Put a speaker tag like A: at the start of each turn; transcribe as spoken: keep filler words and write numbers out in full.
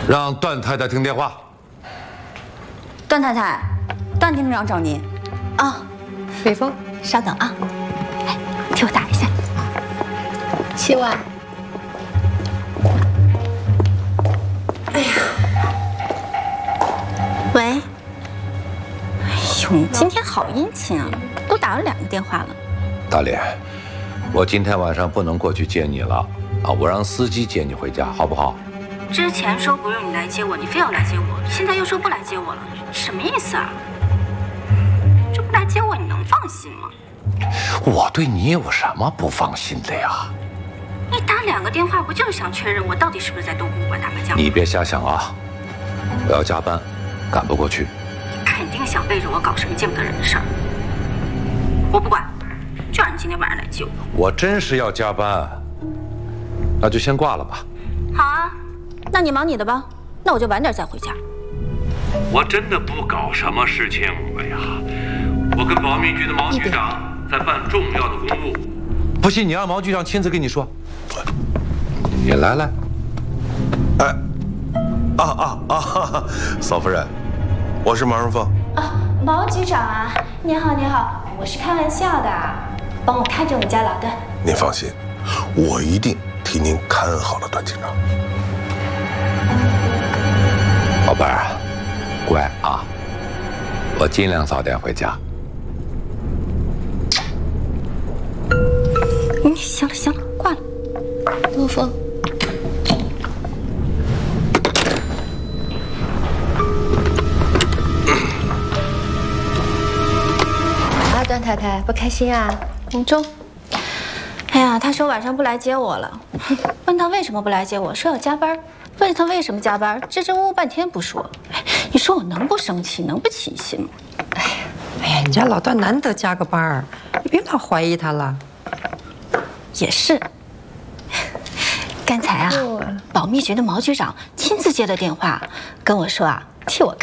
A: 让段太太听电话。
B: 段太太，段厅长找您。
C: 啊，北风，稍等啊，来，替我打一下。七万。哎呀，喂。哎呦，你今天好殷勤啊，都打了两个电话了。
A: 大莲，我今天晚上不能过去接你了啊，我让司机接你回家，好不好？
B: 之前说不用你来接我，你非要来接我，现在又说不来接我了，什么意思啊？这不来接我，你能放心吗？
A: 我对你有什么不放心的呀？
B: 你打两个电话，不就是想确认我到底是不是在东湖馆打麻将？
A: 你别瞎想啊！我要加班，赶不过去。
B: 你肯定想背着我搞什么见不得人的事儿。我不管，就让你今天晚上来接我。
A: 我真是要加班，那就先挂了吧。
B: 好啊，那你忙你的吧，那我就晚点再回家。
A: 我真的不搞什么事情，哎呀，我跟保密局的毛局长在办重要的公务。不信你让毛局长亲自跟你说。你来来。
D: 哎，啊啊啊！嫂夫人，我是毛荣凤。
C: 啊，毛局长啊，您好您好，我是开玩笑的，帮我看着我们家老段。
D: 您放心，我一定替您看好了段警长。
A: 宝贝儿，乖啊，我尽量早点回家。
C: 嗯，行了行了，挂了。陆峰。
E: 啊，段太太不开心啊？
C: 红中。哎呀，他说晚上不来接我了。问他为什么不来接我，说要加班。问他为什么加班，支支吾吾半天不说。哎，你说我能不生气，能不起心吗？
E: 哎呀，哎呀，你家老段难得加个班儿，你别老怀疑他了。
C: 也是。刚才啊，保密局的毛局长亲自接的电话，跟我说啊，替我